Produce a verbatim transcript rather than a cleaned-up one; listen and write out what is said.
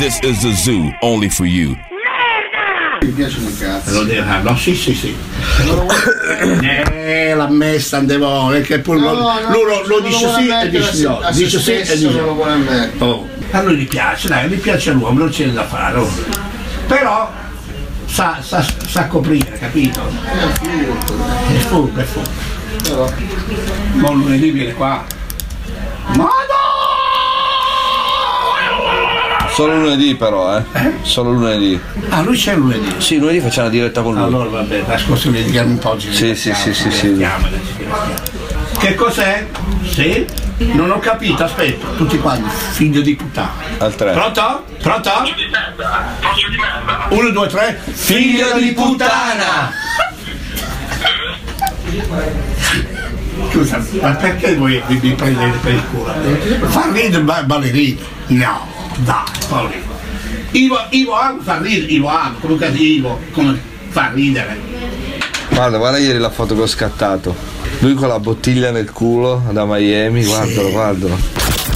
This is the zoo, only for you. Mi piacciono i cazzi. Lo devo fare, no? Sì, sì, sì. Eh, l'ha messa Andevone, che poi No, lo, no, lui lo, lo non dice lo sì vuole e dice mettere no. a se Dice sì e stesso, dice non lo no. vuole mettere. Oh. A lui gli piace, dai, gli piace all'uomo, non c'è da fare. Oh. Però sa, sa, sa coprire, capito? È furbo, è furbo. Però Ma lunedì viene qua. Madonna! Solo lunedì però, eh? Eh? Solo lunedì. Ah, lui c'è lunedì. Sì, lunedì facciamo una diretta con lui. Allora vabbè, la scorsa mi diamo un po' di Sì, sì, sì, sì, sì. Che cos'è? Sì? Non ho capito, aspetta, tutti quanti, figlio di puttana. Al tre. Pronto? Pronto? Uno, due, tre. Figlio di puttana! Scusa, ma perché voi vi, vi prendete per il culo? Fa ridere ba- ballerino? No, dai, Paolino. Ivo, Ivo Amo fa ridere, Ivo Amo, comunque Ivo, come fa ridere. Guarda, guarda ieri la foto che ho scattato. Lui con la bottiglia nel culo da Miami, guardalo, guardalo.